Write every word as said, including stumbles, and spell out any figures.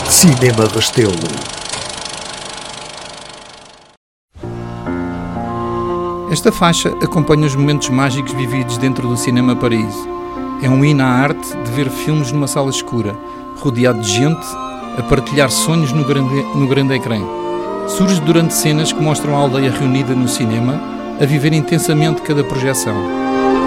Cinema Restelo. Esta faixa acompanha os momentos mágicos vividos dentro do Cinema Paraíso. É um hino à arte de ver filmes numa sala escura, rodeado de gente, a partilhar sonhos no grande, no grande ecrã. Surge durante cenas que mostram a aldeia reunida no cinema, a viver intensamente cada projeção.